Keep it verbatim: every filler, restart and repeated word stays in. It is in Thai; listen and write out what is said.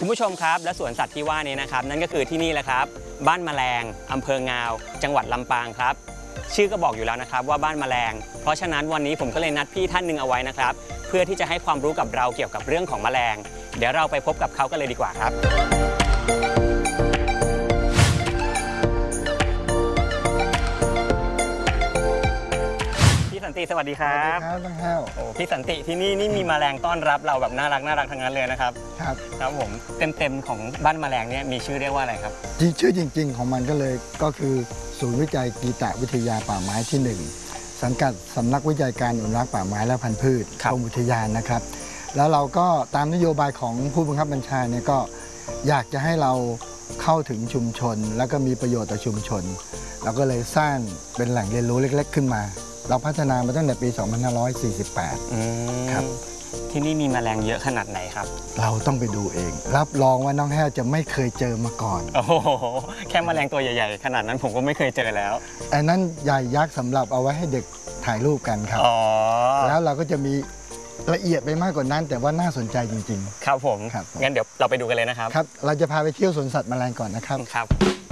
คุณผู้ชมครับและสวนสัตว์ที่ว่านี้นะครับนั่นก็คือที่นี่แหละครับบ้านแมลงอำเภองาวจังหวัดลำปางครับชื่อก็บอกอยู่แล้วนะครับว่าบ้านแมลงเพราะฉะนั้นวันนี้ผมก็เลยนัดพี่ท่านหนึ่งเอาไว้นะครับเพื่อที่จะให้ความรู้กับเราเกี่ยวกับเรื่องของแมลงเดี๋ยวเราไปพบกับเขากันเลยดีกว่าครับสันติสวัสดีครับสวัสดีครับน้องแห้วโอ้พี่สันติที่นี่นี่มีแมลงต้อนรับเราแบบน่ารักน่ารักทั้งนั้นเลยนะครับครับครับผมเต็มๆของบ้านแมลงเนี่ยมีชื่อเรียกว่าอะไรครับชื่อจริงๆของมันก็เลยก็คือศูนย์วิจัยกีตวิทยาป่าไม้ที่หนึ่งสังกัดสำนักวิจัยการอนุรักษ์ป่าไม้และพันธุ์พืชกรมอุทยานนะครับแล้วเราก็ตามนโยบายของผู้บังคับบัญชาเนี่ยก็อยากจะให้เราเข้าถึงชุมชนแล้วก็มีประโยชน์ต่อชุมชนเราก็เลยสร้างเป็นแหล่งเรียนรู้เล็กๆขึ้นมาเราพัฒนามาตั้งแต่ปี สองพันห้าร้อยสี่สิบแปด ครับที่นี่มีแมลงเยอะขนาดไหนครับเราต้องไปดูเองรับรองว่าน้องแห้วจะไม่เคยเจอมาก่อนโอ้โหแค่แมลงตัวใหญ่ๆขนาดนั้นผมก็ไม่เคยเจอแล้วอันนั้นใหญ่ยักษ์สำหรับเอาไว้ให้เด็กถ่ายรูปกันครับแล้วเราก็จะมีละเอียดไปมากกว่านั้นแต่ว่าน่าสนใจจริงๆครับผมงั้นเดี๋ยวเราไปดูกันเลยนะครับครับเราจะพาไปเที่ยวสวนสัตว์แมลงก่อนนะครับครับ